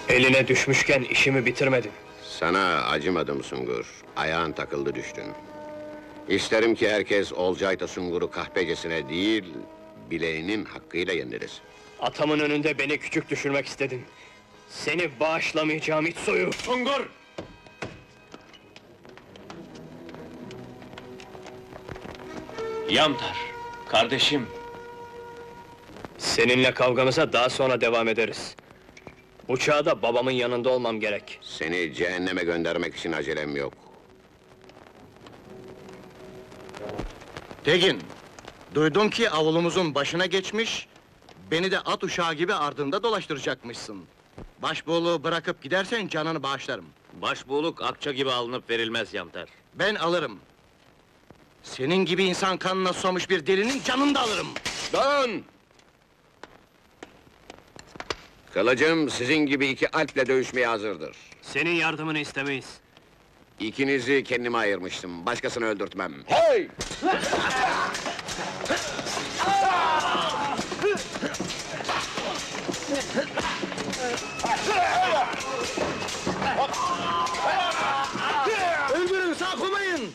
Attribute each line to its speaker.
Speaker 1: Eline düşmüşken işimi bitirmedin.
Speaker 2: Sana acımadım Sungur. Ayağın takıldı düştün. İsterim ki herkes Olcay'da Sungur'u kahpecesine değil, bileğinin hakkıyla yendirir.
Speaker 1: Atamın önünde beni küçük düşürmek istedin. Seni bağışlamayacağım it soyu!
Speaker 3: Sungur! Yamtar, kardeşim.
Speaker 1: Seninle kavgamıza daha sonra devam ederiz. Bu çağda babamın yanında olmam gerek.
Speaker 2: Seni cehenneme göndermek için acelem yok.
Speaker 4: Tegin, duydum ki avlumuzun başına geçmiş, beni de at uşağı gibi ardında dolaştıracakmışsın. Başbuğluğu bırakıp gidersen canını bağışlarım.
Speaker 3: Başbuğluk akça gibi alınıp verilmez Yamtar.
Speaker 4: Ben alırım. Senin gibi insan kanına susamış bir delinin canını da alırım.
Speaker 2: Dön! Kılıcım sizin gibi iki alple dövüşmeye hazırdır.
Speaker 1: Senin yardımını istemeyiz.
Speaker 2: İkinizi kendime ayırmıştım, başkasını öldürtmem.
Speaker 4: Hey! Öldürün, sağ koymayın!